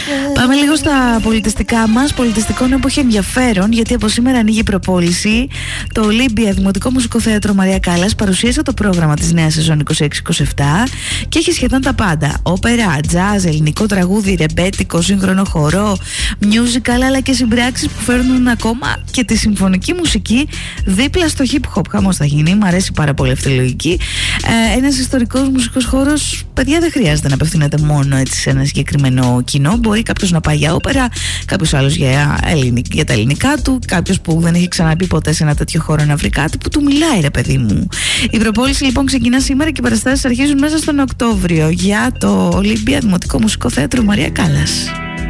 Πάμε λίγο στα πολιτιστικά μας. Πολιτιστικό νέο που έχει ενδιαφέρον, γιατί από σήμερα ανοίγει η προπόληση. Το Ολύμπια Δημοτικό Μουσικό Θέατρο Μαρία Κάλλας παρουσίασε το πρόγραμμα της νέας σεζόν 26-27 και έχει σχεδόν τα πάντα. Όπερα, jazz, ελληνικό τραγούδι, ρεμπέτικο, σύγχρονο χορό, musical, αλλά και συμπράξεις που φέρνουν ακόμα και τη συμφωνική μουσική δίπλα στο hip hop. Χαμός θα γίνει, μου αρέσει πάρα πολύ αυτή η λογική. Ένας ιστορικός μουσικός χώρος, παιδιά, δεν χρειάζεται να απευθύνεται μόνο έτσι σε ένα συγκεκριμένο κοινό. Μπορεί κάποιος να πάει για όπερα, κάποιος άλλος για τα ελληνικά του, κάποιος που δεν έχει ξαναπεί ποτέ σε ένα τέτοιο χώρο να βρει κάτι που του μιλάει, ρε παιδί μου. Η προπόληση λοιπόν ξεκινά σήμερα και οι παραστάσεις αρχίζουν μέσα στον Οκτώβριο για το Ολύμπια Δημοτικό Μουσικό Θέατρο Μαρία Κάλλας.